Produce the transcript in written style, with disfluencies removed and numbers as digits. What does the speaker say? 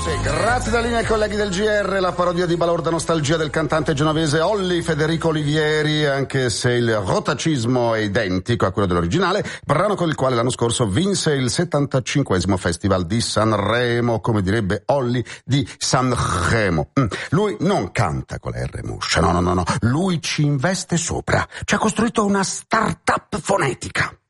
Sì, grazie da linea ai colleghi del GR, la parodia di balorda nostalgia del cantante genovese Olli Federico Olivieri, anche se il rotacismo è identico a quello dell'originale, brano con il quale l'anno scorso vinse il 75esimo Festival di Sanremo, come direbbe Olli di Sanremo. Lui non canta con la R moscia, no, lui ci investe sopra, ci ha costruito una start-up fonetica.